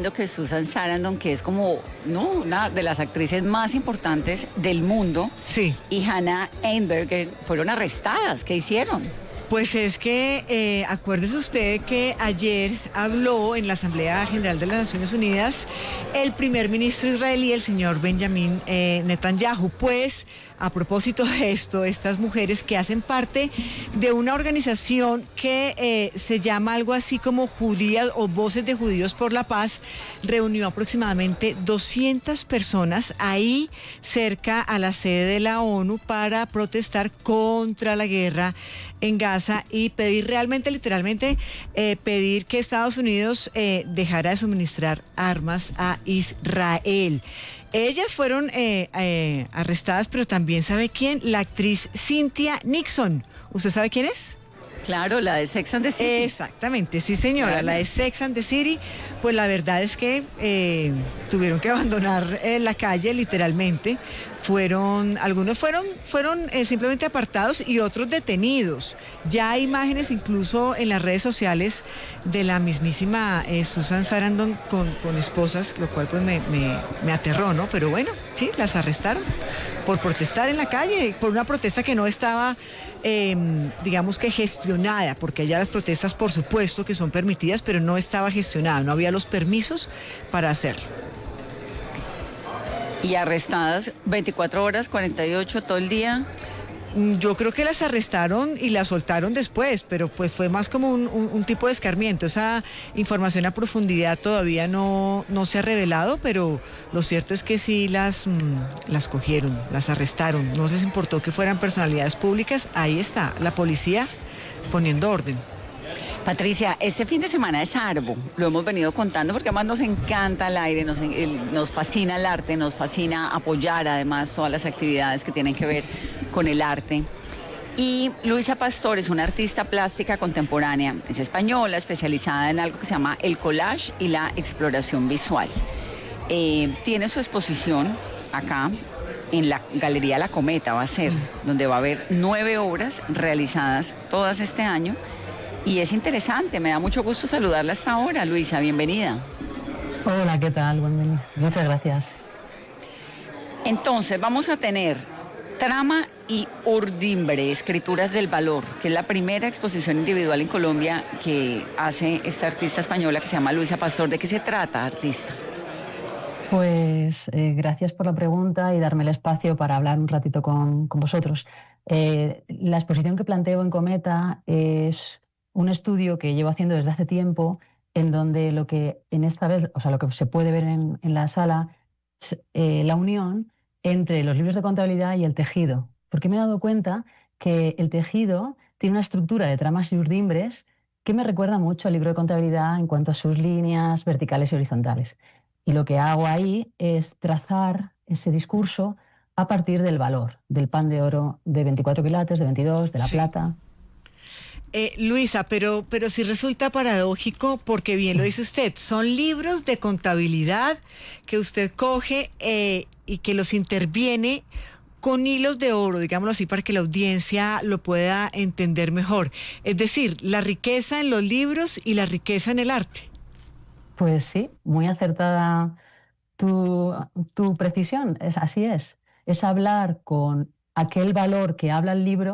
viendo que Susan Sarandon, que es como una de las actrices más importantes del mundo, sí, y Hannah Einberger fueron arrestadas. ¿Qué hicieron? Pues es que acuérdese usted que ayer habló en la Asamblea General de las Naciones Unidas el primer ministro israelí, el señor Benjamin Netanyahu. Pues a propósito de esto, estas mujeres que hacen parte de una organización que se llama algo así como Judías o Voces de Judíos por la Paz, reunió aproximadamente 200 personas ahí cerca a la sede de la ONU para protestar contra la guerra en Gaza y pedir realmente, literalmente, pedir que Estados Unidos dejara de suministrar armas a Israel. Ellas fueron arrestadas, pero también ¿sabe quién? La actriz Cynthia Nixon. ¿Usted sabe quién es? Claro, la de Sex and the City. Exactamente, sí señora, claro. La de Sex and the City, pues la verdad es que tuvieron que abandonar la calle literalmente. Algunos fueron simplemente apartados y otros detenidos. Ya hay imágenes incluso en las redes sociales de la mismísima Susan Sarandon con esposas, lo cual pues me aterró, ¿no? Pero bueno, sí, las arrestaron por protestar en la calle, por una protesta que no estaba, digamos que gestionada, porque allá las protestas por supuesto que son permitidas, pero no estaba gestionada, no había los permisos para hacerlo. Y arrestadas 24 horas, 48, todo el día. Yo creo que las arrestaron y las soltaron después, pero pues fue más como un tipo de escarmiento. Esa información a profundidad todavía no se ha revelado, pero lo cierto es que sí las cogieron, las arrestaron. No les importó que fueran personalidades públicas. Ahí está, la policía poniendo orden. Patricia, este fin de semana es Arbo, lo hemos venido contando porque además nos encanta el aire, nos fascina el arte, nos fascina apoyar además todas las actividades que tienen que ver con el arte. Y Luisa Pastor es una artista plástica contemporánea, es española, especializada en algo que se llama el collage y la exploración visual. Tiene su exposición acá en la Galería La Cometa, va a ser, donde va a haber 9 obras realizadas todas este año. Y es interesante, me da mucho gusto saludarla hasta ahora, Luisa, bienvenida. Hola, ¿qué tal? Bienvenida. Muchas gracias. Entonces, vamos a tener Trama y Urdimbre, Escrituras del Valor, que es la primera exposición individual en Colombia que hace esta artista española que se llama Luisa Pastor. ¿De qué se trata, artista? Pues gracias por la pregunta y darme el espacio para hablar un ratito con vosotros. La exposición que planteo en Cometa es un estudio que llevo haciendo desde hace tiempo, en donde lo que en esta vez, o sea, lo que se puede ver en la sala, es la unión entre los libros de contabilidad y el tejido. Porque me he dado cuenta que el tejido tiene una estructura de tramas y urdimbres que me recuerda mucho al libro de contabilidad en cuanto a sus líneas verticales y horizontales. Y lo que hago ahí es trazar ese discurso a partir del valor, del pan de oro de 24 quilates, de 22, de la plata. Luisa, pero sí resulta paradójico porque bien lo dice usted, son libros de contabilidad que usted coge y que los interviene con hilos de oro, digámoslo así, para que la audiencia lo pueda entender mejor. Es decir, la riqueza en los libros y la riqueza en el arte. Pues sí, muy acertada tu precisión, así es. Es hablar con aquel valor que habla el libro